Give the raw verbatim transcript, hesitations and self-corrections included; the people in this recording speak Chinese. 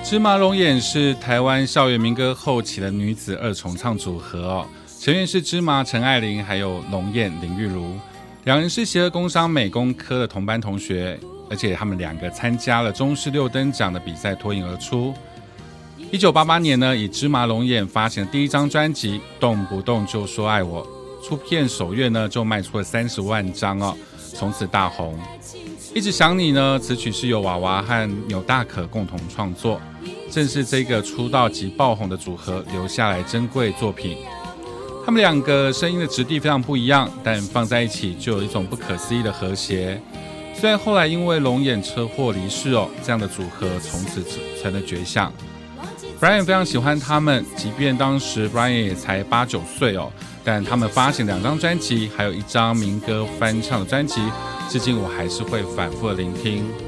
芝麻龙眼是台湾校园民歌后期的女子二重唱组合哦，成员是芝麻陈爱玲还有龙眼林玉如，两人是协和工商美工科的同班同学，而且他们两个参加了中视六等奖的比赛脱颖而出。一九八八年呢，以芝麻龙眼发行的第一张专辑《动不动就说爱我》，出片首月呢就卖出了三十万张哦，从此大红。一直想你呢，词曲是由娃娃和钮大可共同创作，正是这个出道即爆红的组合留下来珍贵作品。他们两个声音的质地非常不一样，但放在一起就有一种不可思议的和谐。虽然后来因为龙眼车祸离世哦，这样的组合从此成了绝响。Brian 非常喜欢他们，即便当时 Brian 也才八九岁哦，但他们发行两张专辑，还有一张民歌翻唱的专辑，至今我还是会反复的聆听。